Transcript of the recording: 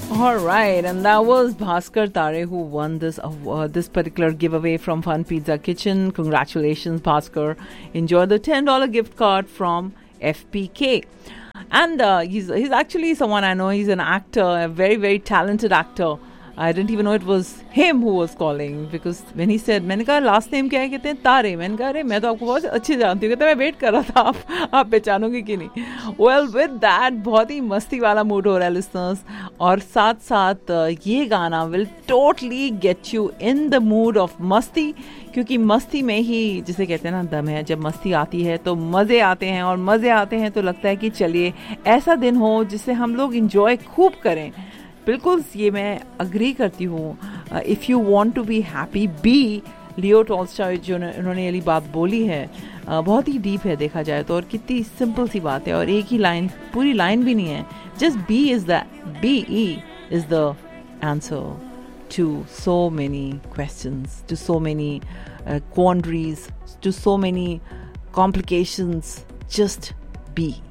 All right, and that was Bhaskar Tare who won this particular giveaway from Fun Pizza Kitchen. Congratulations, Bhaskar! Enjoy the $10 gift card from FPK. And he's actually someone I know. He's an actor, a very very talented actor. I didn't even know it was him who was calling because when he said, मैंने कहा last name क्या है, कहते हैं तारे. मैंने कहा अरे मैं तो आपको बहुत अच्छे जानती हूँ. कहते मैं वेट कर रहा था आप पहचानोगे कि नहीं. वेल विद दैट बहुत ही मस्ती वाला मूड हो रहा है लिसनर्स, और साथ साथ ये गाना will totally get you in the mood off मस्ती, क्योंकि मस्ती में ही जिसे कहते हैं ना दम है. जब मस्ती आती है तो मज़े आते हैं, और मज़े आते हैं तो लगता है कि चलिए ऐसा दिन हो जिससे हम लोग इंजॉय खूब करें. बिल्कुल ये मैं अग्री करती हूँ. If you want to be happy B. Leo Tolstoy जो उन्होंने ये बात बोली है बहुत ही डीप है देखा जाए तो, और कितनी सिंपल सी बात है, और एक ही लाइन, पूरी लाइन भी नहीं है. Just be is the answer to so many questions, to so many quandaries, to so many complications. Just be.